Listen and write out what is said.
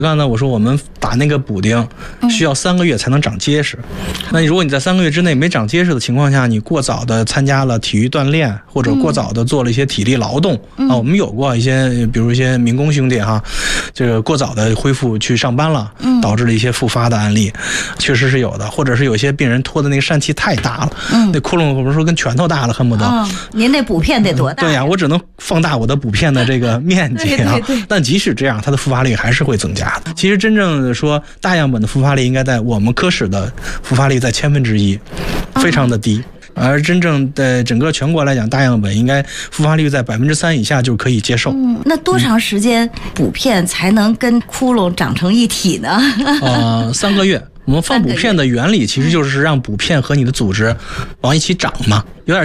刚才我说我们打那个补丁需要3个月才能长结实，那如果你在3个月之内没长结实的情况下，你过早的参加了体育锻炼，或者过早的做了一些体力劳动啊，我们有过一些，比如一些民工兄弟哈，这个过早的恢复去上班了，导致了一些复发的案例，确实是有的，或者是有些病人拖的那个疝气太大了，那窟窿我们说跟拳头大了，恨不得。 您那补片得多大？ 对呀，我只能放大我的补片的这个面积啊。但即使这样，它的复发率还是会增加的。其实真正的说，大样本的复发率应该在我们科室的复发率在1/1000，非常的低。而真正的整个全国来讲，大样本应该复发率在3%以下就可以接受。 那多长时间补片才能跟窟窿长成一体呢 ？3个月。我们放补片的原理其实就是让补片和你的组织往一起长嘛，有点